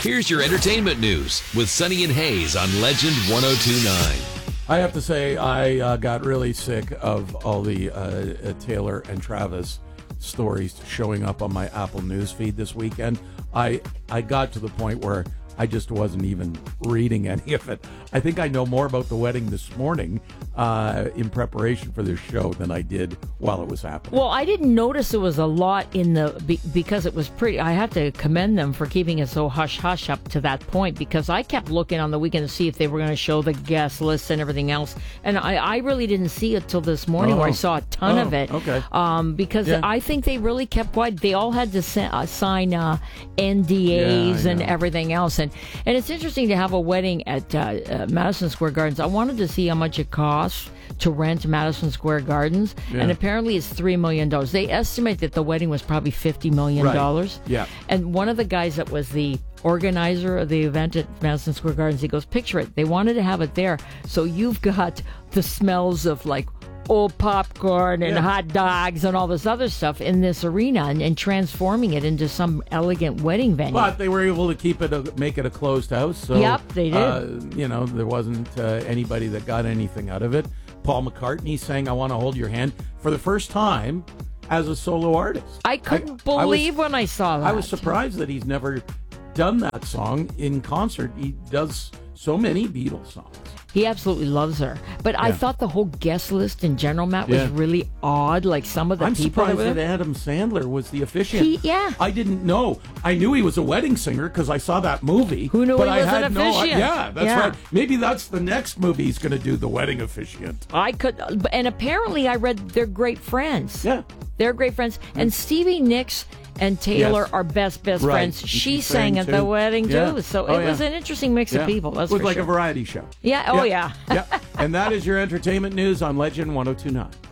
Here's your entertainment news with Sunny and Hayes on Legend 102.9. I have to say, I got really sick of all the Taylor and Travis stories showing up on my Apple News feed this weekend. I got to the point where I just wasn't even reading any of it. I think I know more about the wedding this morning in preparation for this show than I did while it was happening. Well, I didn't notice it was a lot because it was pretty. I have to commend them for keeping it so hush-hush up to that point, because I kept looking on the weekend to see if they were going to show the guest list and everything else. And I really didn't see it till this morning where I saw a ton of it. Okay. Because I think they really kept quiet. They all had to sign NDAs and everything else. And it's interesting to have a wedding at Madison Square Gardens. I wanted to see how much it costs to rent Madison Square Gardens, and apparently it's $3 million. They estimate that the wedding was probably $50 million. Right. Yeah. And one of the guys that was the organizer of the event at Madison Square Gardens, he goes, picture it. They wanted to have it there, so you've got the smells of like old popcorn and hot dogs and all this other stuff in this arena and transforming it into some elegant wedding venue. But they were able to make it a closed house. So, yep, they did. There wasn't anybody that got anything out of it. Paul McCartney sang "I Want to Hold Your Hand" for the first time as a solo artist. I couldn't believe when I saw that. I was surprised that he's never done that song in concert. He does so many Beatles songs. He absolutely loves her. But I thought the whole guest list in general, Matt, was really odd. Like some of the I'm people surprised that Adam Sandler was the officiant. I didn't know. I knew he was a wedding singer because I saw that movie. Who knew but he I was had an officiant? That's right. Maybe that's the next movie he's going to do, the wedding officiant. And apparently I read they're great friends. Yeah. They're great friends. And Stevie Nicks and Taylor are best friends. She sang at the wedding too. So it was an interesting mix of people. That's it was for like sure. a variety show. Yeah. Oh, yeah. And that is your entertainment news on Legend 102.9.